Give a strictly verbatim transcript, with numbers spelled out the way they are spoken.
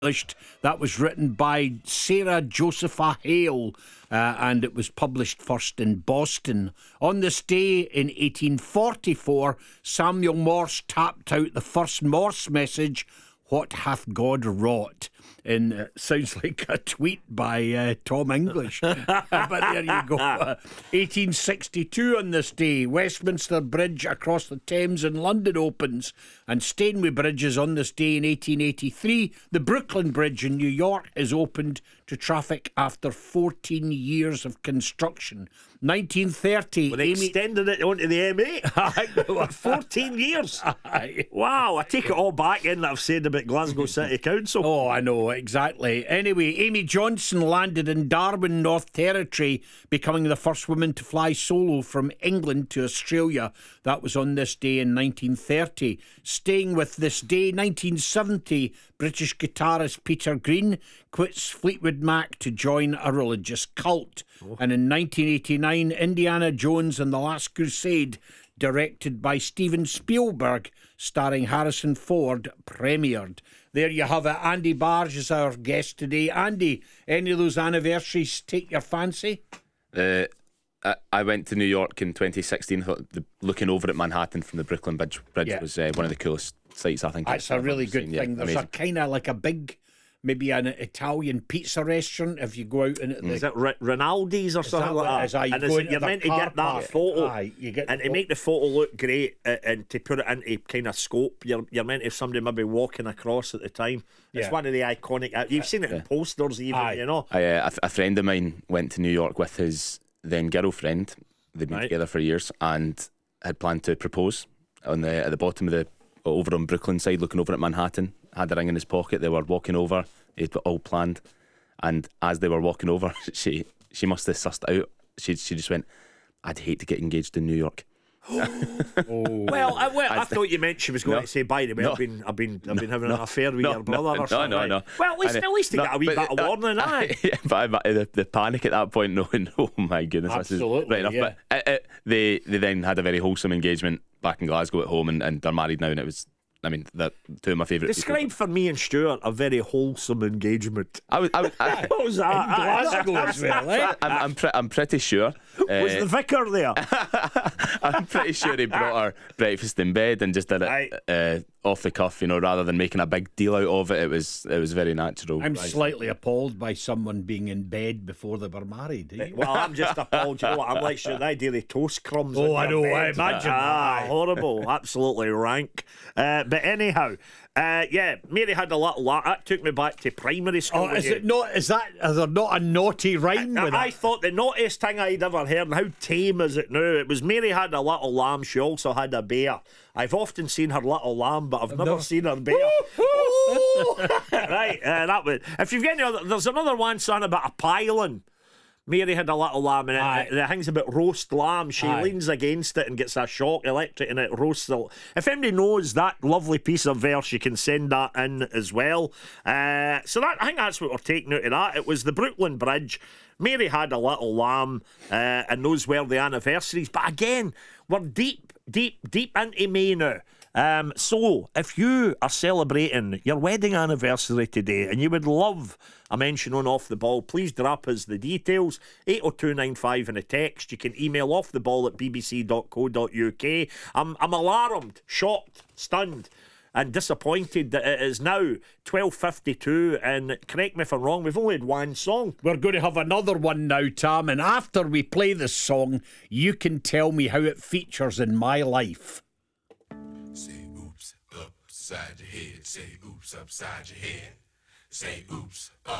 That was written by Sarah Josepha Hale, uh, and it was published first in Boston. On this day in eighteen forty-four, Samuel Morse tapped out the first Morse message, "What hath God wrought?" In uh, sounds like a tweet by uh, Tom English. But there you go. Uh, eighteen sixty-two on this day, Westminster Bridge across the Thames in London opens, and Steinway Bridge is on this day in eighteen eighty-three. The Brooklyn Bridge in New York is opened to traffic after fourteen years of construction. nineteen thirty. Well, they Amy... extended it onto the M eight. fourteen years. Wow, I take it all back in that I've said about Glasgow City Council. Oh, I know, exactly. Anyway, Amy Johnson landed in Darwin, North Territory, becoming the first woman to fly solo from England to Australia. That was on this day in nineteen thirty. Staying with this day, nineteen seventy, British guitarist Peter Green quits Fleetwood Mac to join a religious cult. Oh. And in nineteen eighty-nine, Indiana Jones and the Last Crusade, directed by Steven Spielberg, starring Harrison Ford, premiered. There you have it. Andy Barge is our guest today. Andy, any of those anniversaries take your fancy? Uh, I, I went to New York in twenty sixteen. I thought the, looking over at Manhattan from the Brooklyn Bridge, bridge yeah. was uh, one of the coolest sights, I think. That's a really good seen. thing. Yeah, There's amazing. a kind of like a big... maybe an Italian pizza restaurant if you go out in it. Mm. Is it R- Rinaldi's or something like that? Is that you and go you're meant to get that park. photo, Aye, you get and to to make the photo look great, uh, and to put it into kind of scope, you're you're meant to have somebody maybe walking across at the time. It's yeah. one of the iconic. Uh, you've seen it yeah. in posters, even. Aye. You know. I, uh, a, a friend of mine went to New York with his then girlfriend. They'd been right. together for years and had planned to propose on the at the bottom of the over on Brooklyn side, looking over at Manhattan. Had the ring in his pocket. They were walking over. It all planned, and as they were walking over, she she must have sussed out. She she just went, "I'd hate to get engaged in New York." oh. Well, I, well, I thought you meant she was going no, to say, "By the way, no, I've been I've been I've been no, having no, an affair with no, your brother." No, or something. no, no, no. Well, at least and at least to no, get a wee but, bit of uh, warning, aye. Yeah, but, but the, the panic at that point, knowing, oh my goodness, absolutely, this is right enough. Yeah. But it, it, they they then had a very wholesome engagement back in Glasgow at home, and, and they're married now, and it was. I mean, that two of my favourite. Describe people. For me and Stuart a very wholesome engagement. I was, I was, I, what was that? In Glasgow as well, eh? I'm, I'm, pre- I'm pretty sure. Was uh, the vicar there? I'm pretty sure he brought her breakfast in bed and just did it uh, off the cuff, you know, rather than making a big deal out of it. It was, it was very natural. I'm right. slightly appalled by someone being in bed before they were married. Eh? Well, I'm just appalled. You know what? I'm like, sure, the idea of toast crumbs. Oh, I know. Bed. I imagine. Ah, horrible. Absolutely rank. Uh, but anyhow, uh, yeah, Mary had a little laugh. That took me back to primary school. Oh, is you. it not? Is that? Is there not a naughty rhyme I, with I it? thought the naughtiest thing I'd ever heard, and how tame is it now? It was Mary had a little lamb. She also had a bear. I've often seen her little lamb, but I've never no. seen her bear. Right, uh, that was. If you've got any other, there's another one, son, about a piling. Mary had a little lamb, and it, it hangs about roast lamb. She Aye. leans against it and gets a shock electric, and it roasts the. If anybody knows that lovely piece of verse, you can send that in as well. Uh, so that I think that's what we're taking out of that. It was the Brooklyn Bridge. Mary had a little lamb, uh, and those were the anniversaries. But again, we're deep, deep, deep into May now. Um, so, if you are celebrating your wedding anniversary today and you would love a mention on Off the Ball, please drop us the details. eight oh two nine five in a text. You can email off the ball at b b c dot co dot u k. I'm, I'm alarmed, shocked, stunned and disappointed that it is now twelve fifty-two, and correct me if I'm wrong, we've only had one song. We're going to have another one now, Tam, and after we play this song, you can tell me how it features in my life. Say oops upside your head. Say oops upside your head. Say oops